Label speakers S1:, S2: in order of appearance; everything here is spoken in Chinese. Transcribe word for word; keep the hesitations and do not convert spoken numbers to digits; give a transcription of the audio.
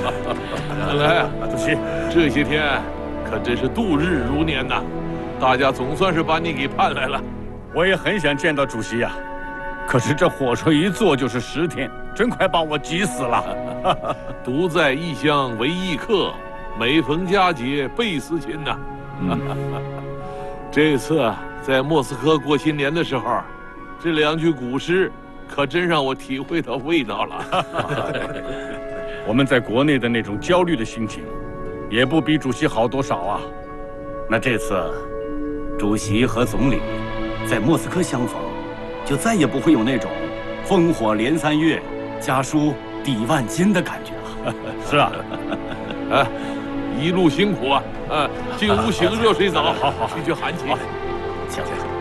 S1: 看来主席这些天可真是度日如年呐，大家总算是把你给盼来了。
S2: 我也很想见到主席呀，可是这火车一坐就是十天，真快把我急死了。
S1: 独在异乡为异客，每逢佳节倍思亲呐。嗯、这次在莫斯科过新年的时候，这两句古诗可真让我体会到味道了。
S2: 我们在国内的那种焦虑的心情，也不比主席好多少啊。
S3: 那这次，主席和总理在莫斯科相逢，就再也不会有那种烽火连三月，家书抵万金的感觉了。
S2: 是啊，
S1: 啊，一路辛苦啊！啊，进屋洗个热水澡，
S2: 好好，
S1: 去去寒气。
S3: 行行行。